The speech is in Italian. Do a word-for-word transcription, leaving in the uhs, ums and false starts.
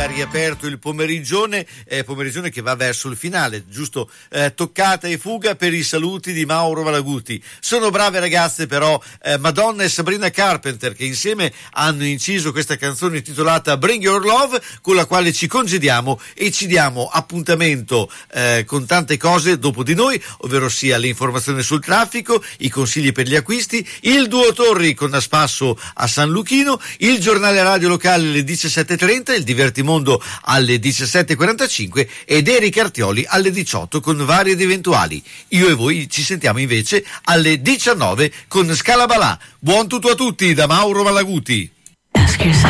riaperto il pomerigione, eh, pomerigione che va verso il finale, giusto, eh, toccata e fuga per i saluti di Mauro Malaguti. Sono brave ragazze però, eh, Madonna e Sabrina Carpenter, che insieme hanno inciso questa canzone intitolata Bring Your Love, con la quale ci congediamo e ci diamo appuntamento eh, con tante cose dopo di noi, ovvero sia l'informazione sul traffico, i consigli per gli acquisti, il Duo Torri con a spasso a San Luchino, il giornale radio locale alle diciassette e trenta, il Divertimondo alle diciassette e quarantacinque ed Eric Artioli alle diciotto con vari ed eventuali. Io e voi ci sentiamo invece alle diciannove con Scalabalà. Buon tutto a tutti da Mauro Malaguti.